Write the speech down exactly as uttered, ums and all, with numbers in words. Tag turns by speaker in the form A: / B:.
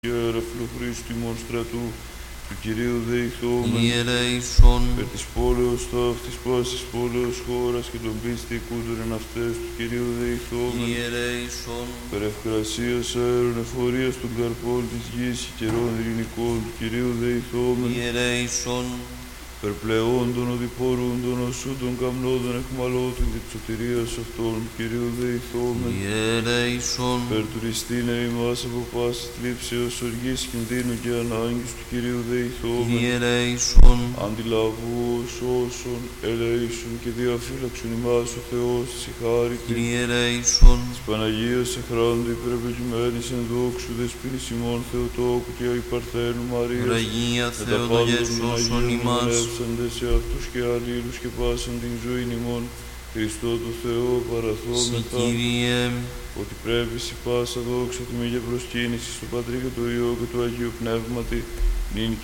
A: Ιεραφλού Χρήστου ημών στρατού, του Κυρίου δεηθόμεν,
B: Ιερέησον,
A: περ της πόλεως ταύτης πάσης πόλεως χώρας και των πίστη κούντουρεν αυτές, του Κυρίου δεηθόμεν,
B: Ιερέησον,
A: περ ευκρασίας αέρων εφορίας των καρπών της γης και καιρών ειρηνικών, του Κυρίου δεηθόμεν,
B: Ιερέησον,
A: περ πλεόντων οδηπορούντων οσούντων καμνόδων εχμαλώτων και της σωτηρίας αυτών, του Κυρίου δεηθόμεν,
B: Ιερέησον,
A: περ τουριστήνε ημάς από πάσης θλίψεως, οργής, κινδύνου και ανάγκης, του Κυρίου δεηθόμεν,
B: Ιερέησον,
A: αντιλαβού όσων ελέησον και διαφύλαξον ημάς ο Θεός της η χάρη
B: Ιερέησον,
A: της Παναγίας Εχράντου υπερευλογημένης εν δόξου δεσποίνης ημών Θεοτόκου και η Παρθένου Μαρίας,
B: Αγία
A: με τα πάντα
B: Θεοτογέ
A: των
B: σώσον
A: Αγίων
B: ημάς,
A: μονεύσαντες σε αυτούς και αλλήλους και πάσαν την ζωήν ημών, Χριστό το Θεό
B: Συ
A: παραθόμεθα,
B: Κύριε,
A: ότι πρέπει σοι πάσα δόξα τιμή και προσκύνηση στο Πατρί και το Υιό και του Αγίου Πνεύματι, νυν